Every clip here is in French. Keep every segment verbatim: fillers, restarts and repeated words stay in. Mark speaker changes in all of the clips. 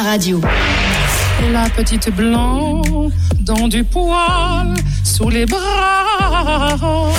Speaker 1: Radio.
Speaker 2: La petite blanc dans du poil sous les bras.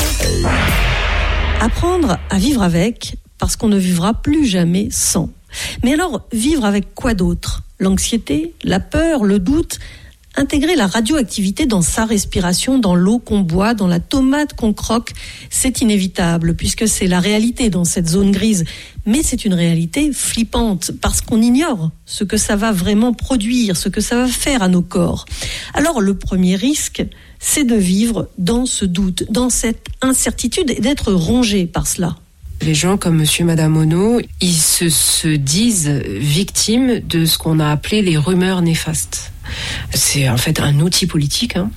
Speaker 1: Apprendre à vivre avec, parce qu'on ne vivra plus jamais sans. Mais alors, vivre avec quoi d'autre ? L'anxiété, la peur, le doute ? Intégrer la radioactivité dans sa respiration, dans l'eau qu'on boit, dans la tomate qu'on croque, c'est inévitable puisque c'est la réalité dans cette zone grise. Mais c'est une réalité flippante parce qu'on ignore ce que ça va vraiment produire, ce que ça va faire à nos corps. Alors le premier risque, c'est de vivre dans ce doute, dans cette incertitude et d'être rongé par cela.
Speaker 3: Les gens comme monsieur, madame Ono, ils se, se disent victimes de ce qu'on a appelé les rumeurs néfastes. C'est en fait un outil politique hein,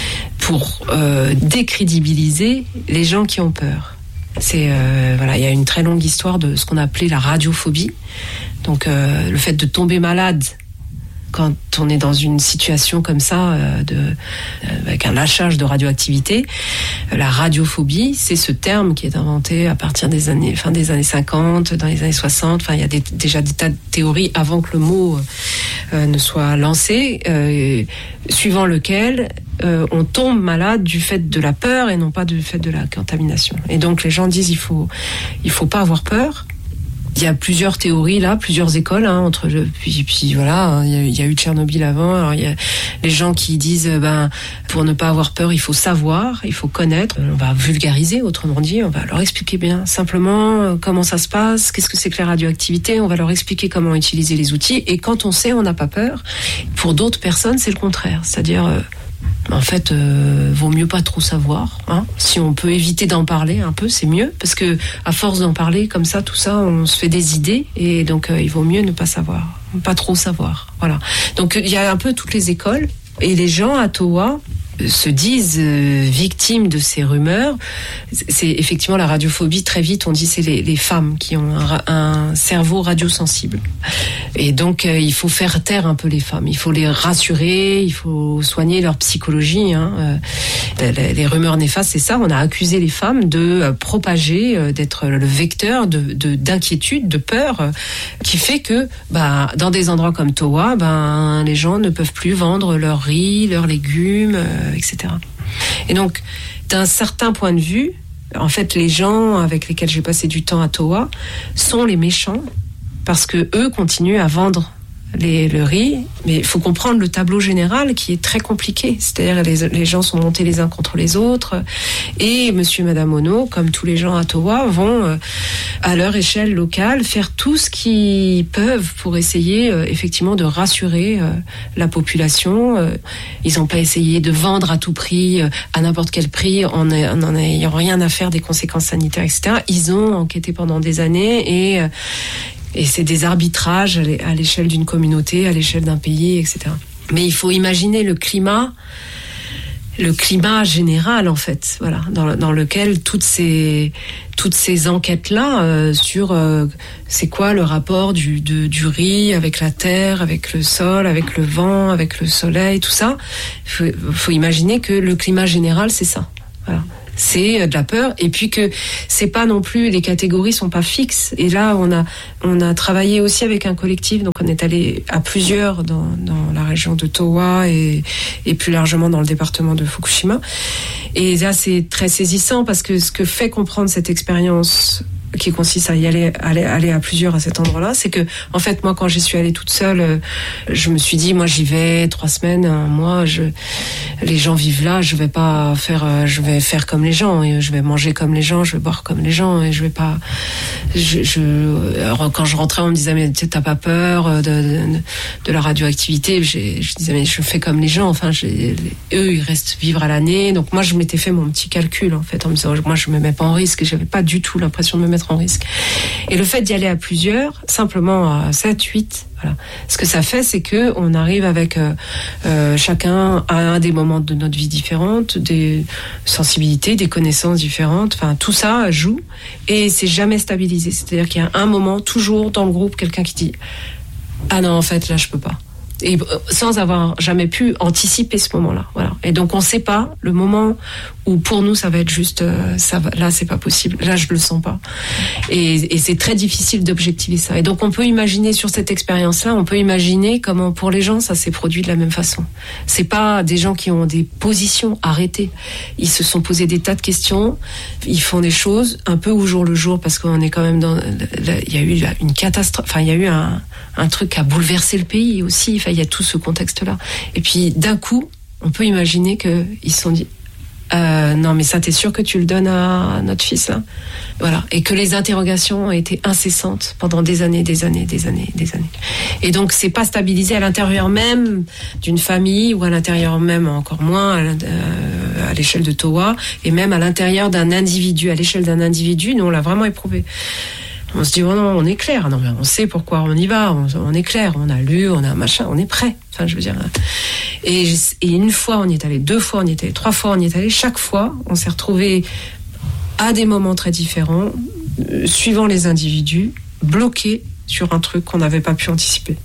Speaker 3: pour euh, décrédibiliser les gens qui ont peur. C'est euh, voilà, il y a une très longue histoire de ce qu'on a appelé la radiophobie. Donc euh, le fait de tomber malade quand on est dans une situation comme ça, euh, de, euh, avec un lâchage de radioactivité, euh, la radiophobie, c'est ce terme qui est inventé à partir des années, fin des années cinquante, dans les années soixante. Enfin, il y a des, déjà des tas de théories avant que le mot euh, ne soit lancé, euh, suivant lequel euh, on tombe malade du fait de la peur et non pas du fait de la contamination. Et donc les gens disent il faut, il faut pas avoir peur. Il y a plusieurs théories là, plusieurs écoles hein, entre le, puis puis voilà, il y a, il y a eu Tchernobyl avant. Alors il y a les gens qui disent ben pour ne pas avoir peur, il faut savoir, il faut connaître. On va vulgariser, autrement dit, on va leur expliquer bien simplement euh, comment ça se passe, qu'est-ce que c'est que la radioactivité. On va leur expliquer comment utiliser les outils. Et quand on sait, on n'a pas peur. Pour d'autres personnes, c'est le contraire, c'est-à-dire euh, en fait, euh, vaut mieux pas trop savoir. Hein. Si on peut éviter d'en parler un peu, c'est mieux, parce que à force d'en parler comme ça, tout ça, on se fait des idées, et donc euh, il vaut mieux ne pas savoir, pas trop savoir. Voilà. Donc il y a un peu toutes les écoles, et les gens à Towa se disent euh, victimes de ces rumeurs. C'est effectivement la radiophobie. Très vite, on dit c'est les, les femmes qui ont un, un cerveau radiosensible. Et donc, euh, il faut faire taire un peu les femmes. Il faut les rassurer, il faut soigner leur psychologie. Hein. Euh, les, les rumeurs néfastes, c'est ça. On a accusé les femmes de euh, propager, euh, d'être le vecteur de, de, d'inquiétude, de peur, euh, qui fait que bah, dans des endroits comme Towa, ben, les gens ne peuvent plus vendre leur riz, leurs légumes, euh, et cetera. Et donc, d'un certain point de vue, en fait, les gens avec lesquels j'ai passé du temps à Towa sont les méchants parce que eux continuent à vendre les, le riz, mais il faut comprendre le tableau général qui est très compliqué. C'est-à-dire les, les gens sont montés les uns contre les autres et monsieur et madame Ono, comme tous les gens à Towa, vont euh, à leur échelle locale faire tout ce qu'ils peuvent pour essayer euh, effectivement de rassurer euh, la population. Euh, ils n'ont pas essayé de vendre à tout prix, euh, à n'importe quel prix, en n'en ayant rien à faire des conséquences sanitaires, et cetera. Ils ont enquêté pendant des années et euh, Et c'est des arbitrages à l'échelle d'une communauté, à l'échelle d'un pays, et cetera. Mais il faut imaginer le climat, le climat général en fait, voilà, dans, dans lequel toutes ces toutes ces enquêtes-là euh, sur euh, c'est quoi le rapport du de, du riz avec la terre, avec le sol, avec le vent, avec le soleil, tout ça. Il faut, faut imaginer que le climat général, c'est ça. Voilà. C'est de la peur, et puis que c'est pas non plus, les catégories sont pas fixes. Et là, on a on a travaillé aussi avec un collectif, donc on est allé à plusieurs dans dans la région de Towa et et plus largement dans le département de Fukushima. Et là, c'est très saisissant parce que ce que fait comprendre cette expérience qui consiste à y aller, aller, aller à plusieurs à cet endroit-là, c'est que, en fait, moi, quand j'y suis allée toute seule, je me suis dit, moi, j'y vais trois semaines, un mois, je, les gens vivent là, je vais pas faire, je vais faire comme les gens, et je vais manger comme les gens, je vais boire comme les gens, et je vais pas, je, je, alors, quand je rentrais, on me disait, mais t'as pas peur de, de, de la radioactivité? J'ai, je disais, mais je fais comme les gens, enfin, j'ai, eux, ils restent vivre à l'année, donc moi, je m'étais fait mon petit calcul, en fait, en me disant, moi, je me mets pas en risque, et j'avais pas du tout l'impression de me mettre en risque. Et le fait d'y aller à plusieurs, simplement à sept, huit, voilà. Ce que ça fait, c'est que on arrive avec euh, euh, chacun à des moments de notre vie différentes, des sensibilités, des connaissances différentes. Enfin, tout ça joue et c'est jamais stabilisé. C'est-à-dire qu'il y a un moment, toujours dans le groupe, quelqu'un qui dit « Ah non, en fait, là, je peux pas. » Et sans avoir jamais pu anticiper ce moment-là. Voilà. Et donc on ne sait pas le moment où pour nous ça va être juste, euh, ça va, là c'est pas possible, là je le sens pas. Et, et c'est très difficile d'objectiver ça. Et donc on peut imaginer sur cette expérience-là, on peut imaginer comment pour les gens ça s'est produit de la même façon. C'est pas des gens qui ont des positions arrêtées. Ils se sont posés des tas de questions, ils font des choses un peu au jour le jour parce qu'on est quand même dans, il y a eu une catastrophe, enfin il y a eu un, un truc qui a bouleversé le pays aussi. Enfin, il y a tout ce contexte-là. Et puis, d'un coup, on peut imaginer qu'ils se sont dit euh, non, mais ça, t'es sûr que tu le donnes à notre fils, là ? Voilà. Et que les interrogations ont été incessantes pendant des années, des années, des années, des années. Et donc, c'est pas stabilisé à l'intérieur même d'une famille ou à l'intérieur même, encore moins, à l'échelle de Towa, et même à l'intérieur d'un individu. À l'échelle d'un individu, nous, on l'a vraiment éprouvé. On se dit, oh non, on est clair. Non, mais on sait pourquoi on y va. On, on est clair. On a lu, on a un machin, on est prêt. Enfin, je veux dire. Et, et une fois, on y est allé. Deux fois, on y est allé. Trois fois, on y est allé. Chaque fois, on s'est retrouvé à des moments très différents, euh, suivant les individus, bloqués sur un truc qu'on n'avait pas pu anticiper.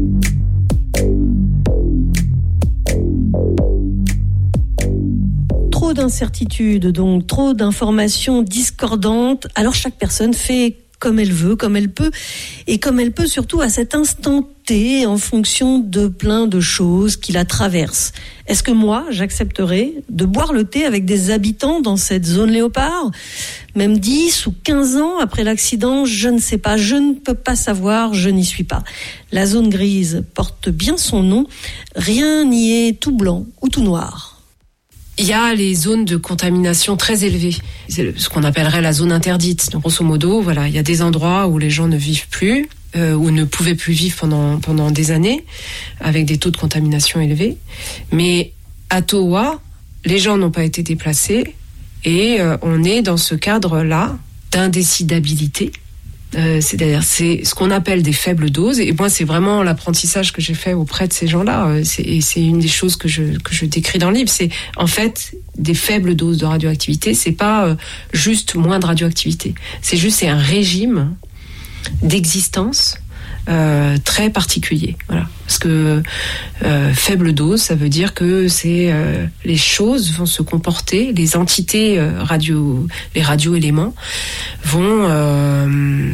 Speaker 1: Trop d'incertitudes, donc trop d'informations discordantes. Alors chaque personne fait comme elle veut, comme elle peut, et comme elle peut surtout à cet instant T, en fonction de plein de choses qui la traversent. Est-ce que moi, j'accepterais de boire le thé avec des habitants dans cette zone léopard ? Même dix ou quinze ans après l'accident, je ne sais pas, je ne peux pas savoir, je n'y suis pas. La zone grise porte bien son nom, rien n'y est tout blanc ou tout noir.
Speaker 3: Il y a les zones de contamination très élevées, c'est ce qu'on appellerait la zone interdite. Donc, grosso modo, voilà, il y a des endroits où les gens ne vivent plus, euh, ou ne pouvaient plus vivre pendant pendant des années, avec des taux de contamination élevés. Mais à Towa, les gens n'ont pas été déplacés, et euh, on est dans ce cadre-là d'indécidabilité. Euh, c'est-à-dire, c'est ce qu'on appelle des faibles doses. Et moi, c'est vraiment l'apprentissage que j'ai fait auprès de ces gens-là. C'est, et c'est une des choses que je que je décris dans le livre. C'est en fait des faibles doses de radioactivité. C'est pas euh, juste moins de radioactivité. C'est juste c'est un régime d'existence euh, très particulier. Voilà. Parce que euh, faible dose, ça veut dire que c'est euh, les choses vont se comporter, les entités euh, radio, les radioéléments vont euh,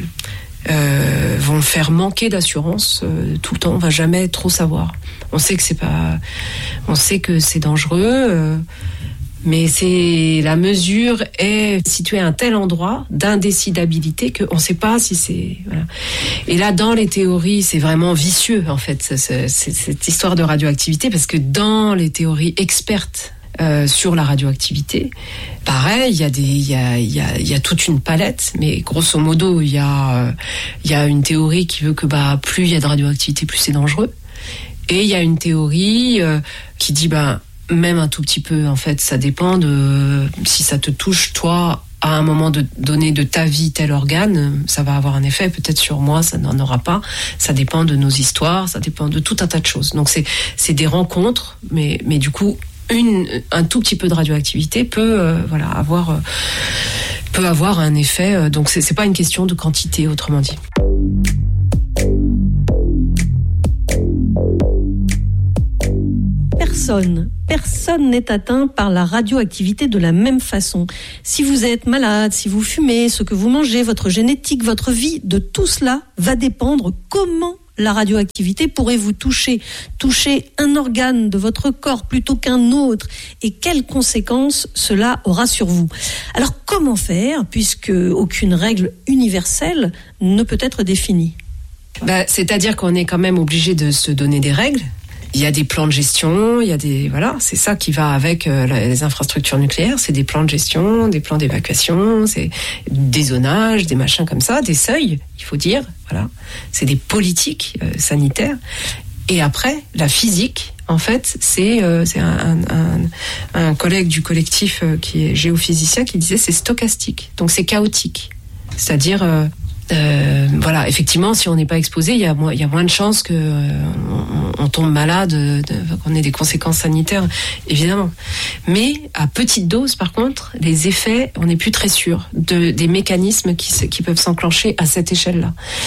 Speaker 3: euh, vont faire manquer d'assurance euh, tout le temps. On va jamais trop savoir. On sait que c'est pas, on sait que c'est dangereux. Euh, Mais c'est la mesure est située à un tel endroit d'indécidabilité qu'on ne sait pas si c'est voilà. Et là dans les théories c'est vraiment vicieux en fait c'est, c'est, c'est, cette histoire de radioactivité parce que dans les théories expertes euh, sur la radioactivité pareil il y a des il y a il y a il y a toute une palette mais grosso modo il y a il y a une théorie qui veut que bah plus il y a de radioactivité plus c'est dangereux et il y a une théorie euh, qui dit bah même un tout petit peu, en fait, ça dépend de si ça te touche, toi, à un moment de, donné de ta vie, tel organe, ça va avoir un effet. Peut-être sur moi, ça n'en aura pas. Ça dépend de nos histoires, ça dépend de tout un tas de choses. Donc, c'est, c'est des rencontres, mais, mais du coup, une, un tout petit peu de radioactivité peut, euh, voilà, avoir, euh, peut avoir un effet. Euh, donc, c'est, c'est pas une question de quantité, autrement dit.
Speaker 1: Personne, personne n'est atteint par la radioactivité de la même façon. Si vous êtes malade, si vous fumez, ce que vous mangez, votre génétique, votre vie, de tout cela va dépendre comment la radioactivité pourrait vous toucher, toucher un organe de votre corps plutôt qu'un autre, et quelles conséquences cela aura sur vous. Alors comment faire, puisque aucune règle universelle ne peut être définie ?
Speaker 3: Bah, c'est-à-dire qu'on est quand même obligé de se donner des règles. Il y a des plans de gestion, il y a des voilà, c'est ça qui va avec euh, les infrastructures nucléaires, c'est des plans de gestion, des plans d'évacuation, c'est des zonages, des machins comme ça, des seuils, il faut dire, voilà, c'est des politiques euh, sanitaires. Et après, la physique, en fait, c'est euh, c'est un, un, un collègue du collectif euh, qui est géophysicien qui disait c'est stochastique, donc c'est chaotique, c'est-à-dire euh, Euh, voilà, effectivement, si on n'est pas exposé, il y a moins, il y a moins de chances que euh, on, on tombe malade, de, qu'on ait des conséquences sanitaires, évidemment. Mais à petite dose, par contre, les effets, on n'est plus très sûr de des mécanismes qui, qui peuvent s'enclencher à cette échelle-là.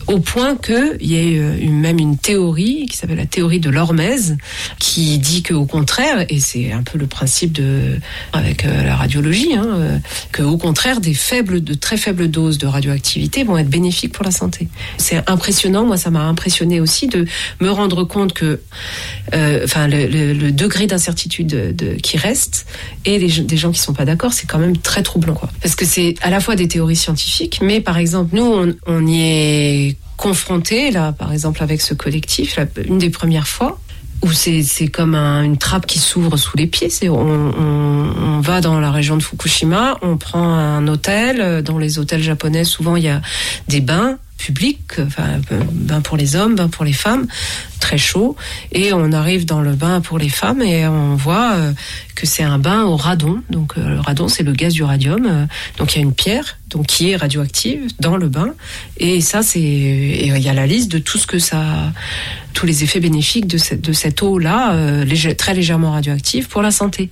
Speaker 3: Au point qu'il y ait une, même une théorie qui s'appelle la théorie de l'hormèse, qui dit qu'au contraire, et c'est un peu le principe de avec euh, la radiologie, hein, euh, qu'au contraire, des faibles, de très faibles doses de radioactivité vont être bénéfiques pour la santé. C'est impressionnant, moi ça m'a impressionné aussi de me rendre compte que, euh, enfin, le, le, le degré d'incertitude de, de, qui reste et les, des gens qui sont pas d'accord, c'est quand même très troublant, quoi. Parce que c'est à la fois des théories scientifiques, mais par exemple, nous, on, on y est confronté là, par exemple avec ce collectif, là, une des premières fois où c'est c'est comme un, une trappe qui s'ouvre sous les pieds. C'est on, on on va dans la région de Fukushima, on prend un hôtel. Dans les hôtels japonais, souvent il y a des bains publics, enfin bains pour les hommes, bains pour les femmes, très chaud, et on arrive dans le bain pour les femmes et on voit euh, que c'est un bain au radon. Donc euh, le radon, c'est le gaz du radium. Euh, donc il y a une pierre donc qui est radioactive dans le bain, et ça c'est et il y a la liste de tout ce que ça, tous les effets bénéfiques de cette de cette eau là, euh, léger, très légèrement radioactive pour la santé.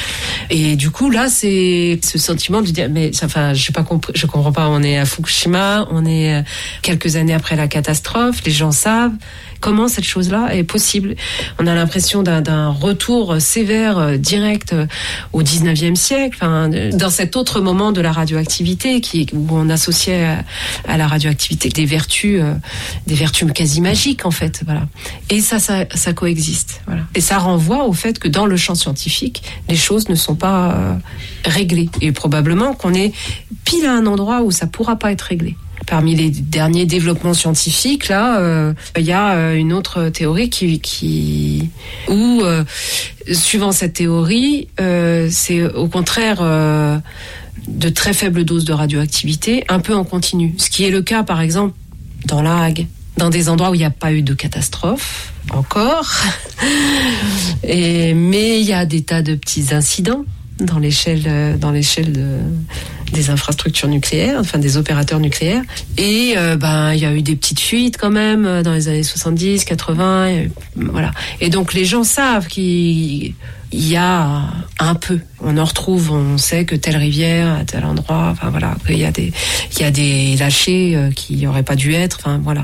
Speaker 3: Et du coup là c'est ce sentiment de dire mais enfin je sais pas compris, je comprends pas. On est à Fukushima, on est quelques années après la catastrophe, les gens savent. Comment cette chose-là est possible? On a l'impression d'un, d'un retour sévère, direct au dix-neuvième siècle, enfin, dans cet autre moment de la radioactivité qui, où on associait à, à la radioactivité des vertus, euh, des vertus quasi magiques en fait, voilà. Et ça, ça, ça coexiste, voilà. Et ça renvoie au fait que dans le champ scientifique, les choses ne sont pas euh, réglées, et probablement qu'on est pile à un endroit où ça pourra pas être réglé. Parmi les derniers développements scientifiques, là, euh, il y a euh, une autre théorie qui, qui où, euh, suivant cette théorie, euh, c'est au contraire euh, de très faibles doses de radioactivité, un peu en continu. Ce qui est le cas, par exemple, dans La Hague, dans des endroits où il n'y a pas eu de catastrophe encore, et, mais il y a des tas de petits incidents dans l'échelle, dans l'échelle de, des infrastructures nucléaires, enfin des opérateurs nucléaires. Et euh, ben il y a eu des petites fuites quand même dans les années soixante-dix, quatre-vingts, et, voilà. Et donc les gens savent qu'il y a un peu, on en retrouve, on sait que telle rivière à tel endroit, enfin voilà, qu'il y a des, il y a des lâchers euh, qui n'auraient pas dû être, enfin voilà.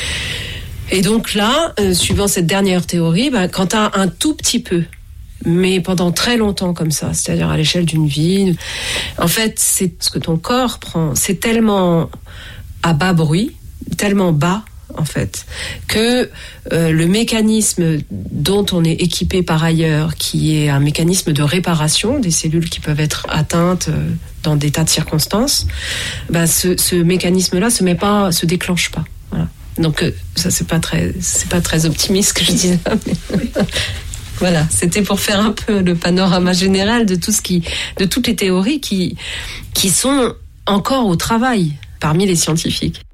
Speaker 3: Et donc là, euh, suivant cette dernière théorie, ben quand t'as un tout petit peu, mais pendant très longtemps comme ça, c'est-à-dire à l'échelle d'une vie, en fait, c'est ce que ton corps prend, c'est tellement à bas bruit, tellement bas, en fait, que euh, le mécanisme dont on est équipé par ailleurs, qui est un mécanisme de réparation des cellules qui peuvent être atteintes euh, dans des tas de circonstances, bah, ce, ce mécanisme-là se met pas, se déclenche pas. Voilà. Donc euh, ça, c'est pas très, c'est pas très optimiste ce que je dis là. Mais... Voilà, c'était pour faire un peu le panorama général de tout ce qui, de toutes les théories qui, qui sont encore au travail parmi les scientifiques.